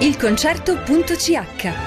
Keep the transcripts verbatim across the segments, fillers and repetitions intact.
il concerto punto c h.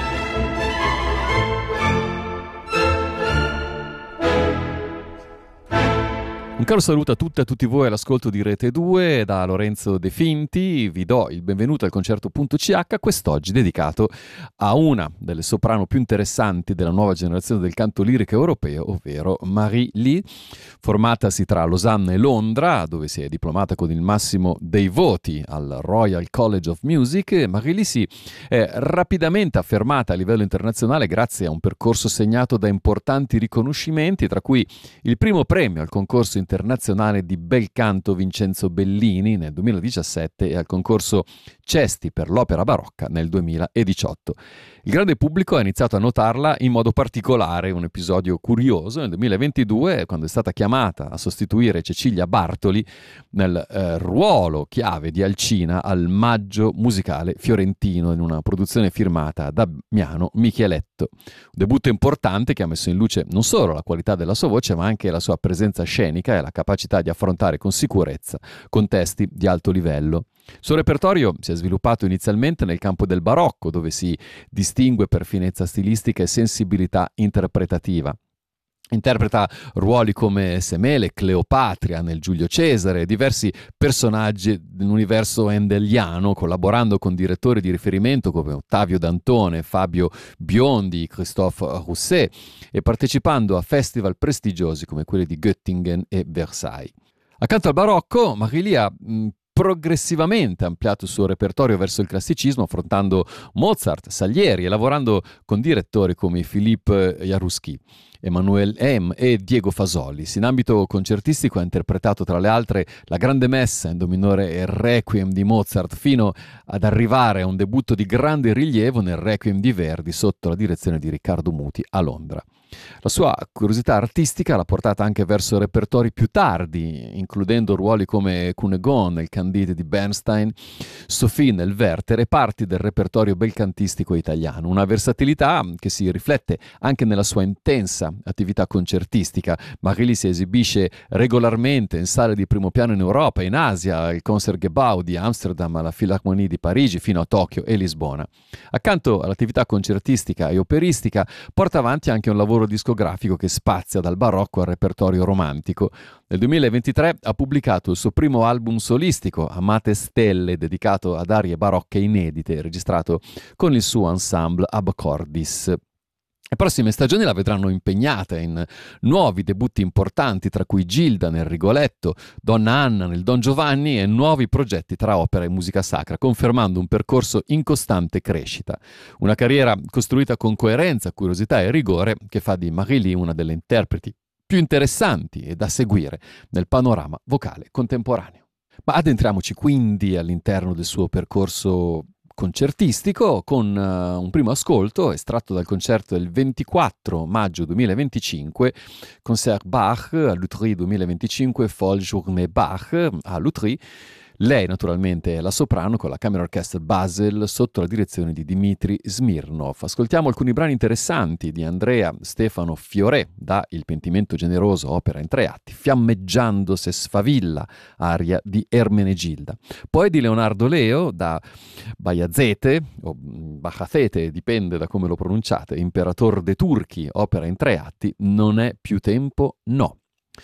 Un caro saluto a tutte e a tutti voi all'ascolto di Rete due, da Lorenzo De Finti. Vi do il benvenuto al concerto punto c h, quest'oggi dedicato a una delle soprano più interessanti della nuova generazione del canto lirico europeo, ovvero Marie-Lee, formatasi tra Losanna e Londra, dove si è diplomata con il massimo dei voti al Royal College of Music. Marie-Lee si è rapidamente affermata a livello internazionale grazie a un percorso segnato da importanti riconoscimenti, tra cui il primo premio al concorso internazionale di bel canto Vincenzo Bellini nel duemiladiciassette e al concorso Cesti per l'opera barocca nel duemiladiciotto. Il grande pubblico ha iniziato a notarla in modo particolare, un episodio curioso, nel duemilaventidue, quando è stata chiamata a sostituire Cecilia Bartoli nel eh, ruolo chiave di Alcina al Maggio Musicale Fiorentino, in una produzione firmata da Damiano Micheletto. Un debutto importante che ha messo in luce non solo la qualità della sua voce, ma anche la sua presenza scenica e la capacità di affrontare con sicurezza contesti di alto livello. Il suo repertorio si è sviluppato inizialmente nel campo del barocco, dove si distingue per finezza stilistica e sensibilità interpretativa. Interpreta ruoli come Semele, Cleopatria nel Giulio Cesare, diversi personaggi dell'universo endeliano, collaborando con direttori di riferimento come Ottavio Dantone, Fabio Biondi, Christophe Rousset, e partecipando a festival prestigiosi come quelli di Göttingen e Versailles. Accanto al barocco, Marie-Lee ha mh, progressivamente ampliato il suo repertorio verso il classicismo, affrontando Mozart, Salieri e lavorando con direttori come Philippe Jaruski, Emmanuel Hem e Diego Fasolis. In ambito concertistico ha interpretato tra le altre la Grande Messa in Do minore e il Requiem di Mozart, fino ad arrivare a un debutto di grande rilievo nel Requiem di Verdi sotto la direzione di Riccardo Muti a Londra. La sua curiosità artistica l'ha portata anche verso repertori più tardi, includendo ruoli come Cunégonde nel Candide di Bernstein, Sophie nel Werther e parti del repertorio belcantistico italiano. Una versatilità che si riflette anche nella sua intensa attività concertistica. Marie-Lee si esibisce regolarmente in sale di primo piano in Europa, in Asia, al Concertgebouw di Amsterdam, alla Philharmonie di Parigi, fino a Tokyo e Lisbona. Accanto all'attività concertistica e operistica, porta avanti anche un lavoro discografico che spazia dal barocco al repertorio romantico. Nel duemilaventitré ha pubblicato il suo primo album solistico, Amate Stelle, dedicato ad arie barocche inedite, registrato con il suo ensemble Ab Cordis. Le prossime stagioni la vedranno impegnata in nuovi debutti importanti, tra cui Gilda nel Rigoletto, Donna Anna nel Don Giovanni e nuovi progetti tra opera e musica sacra, confermando un percorso in costante crescita. Una carriera costruita con coerenza, curiosità e rigore che fa di Marie-Lee una delle interpreti più interessanti e da seguire nel panorama vocale contemporaneo. Ma addentriamoci quindi all'interno del suo percorso concertistico con uh, un primo ascolto estratto dal concerto del ventiquattro maggio duemilaventicinque, Concert Bach a Lutry duemilaventicinque, Folle Journée Bach a Lutry. Lei naturalmente è la soprano con la Camera Orchestra Basel sotto la direzione di Dmitry Smirnov. Ascoltiamo alcuni brani interessanti di Andrea Stefano Fioré da Il pentimento generoso, opera in tre atti, Fiammeggiando se sfavilla, aria di Ermenegilda. Poi di Leonardo Leo da Bajazete, o Bajazete, dipende da come lo pronunciate, Imperator de Turchi, opera in tre atti, Non è più tempo, no.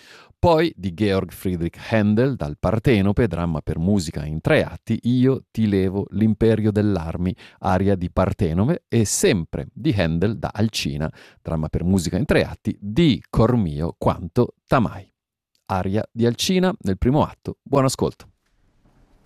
Poi di Georg Friedrich Händel dal Partenope, dramma per musica in tre atti, Io ti levo l'imperio dell'armi, aria di Partenope, e sempre di Händel da Alcina, dramma per musica in tre atti, Di cor mio quanto t'amai, aria di Alcina nel primo atto. Buon ascolto.